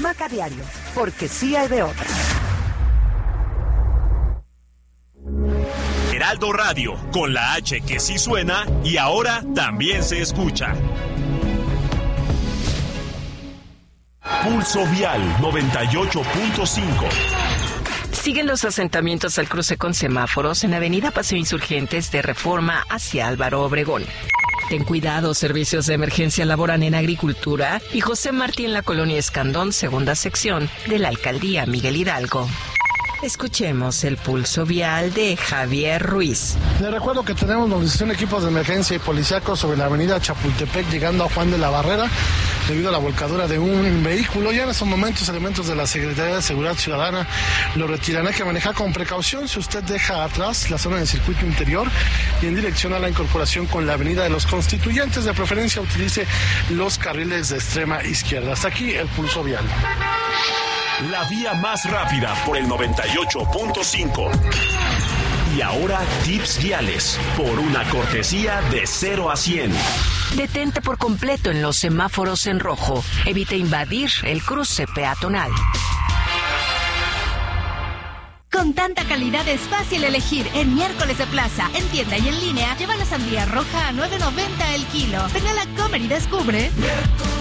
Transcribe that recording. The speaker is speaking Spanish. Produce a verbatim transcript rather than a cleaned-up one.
Maca Diario, porque sí hay de otra. Heraldo Radio, con la H que sí suena y ahora también se escucha. Pulso Vial noventa y ocho punto cinco. Siguen los asentamientos al cruce con semáforos en Avenida Paseo Insurgentes de Reforma hacia Álvaro Obregón. Ten cuidado, servicios de emergencia laboran en Agricultura y José Martí en la colonia Escandón, segunda sección de la Alcaldía Miguel Hidalgo. Escuchemos el pulso vial de Javier Ruiz. Les recuerdo que tenemos movilización de equipos de emergencia y policíacos sobre la avenida Chapultepec llegando a Juan de la Barrera debido a la volcadura de un vehículo. Ya en estos momentos elementos de la Secretaría de Seguridad Ciudadana lo retiran. Hay que manejar con precaución si usted deja atrás la zona del circuito interior y en dirección a la incorporación con la avenida de los Constituyentes. De preferencia utilice los carriles de extrema izquierda. Hasta aquí el pulso vial. La vía más rápida por el noventa y ocho punto cinco. Y ahora tips viales por una cortesía de cero a cien. Detente por completo en los semáforos en rojo. Evita invadir el cruce peatonal. Con tanta calidad es fácil elegir en Miércoles de Plaza. En tienda y en línea, lleva la sandía roja a nueve noventa el kilo. Ven a la Comer y descubre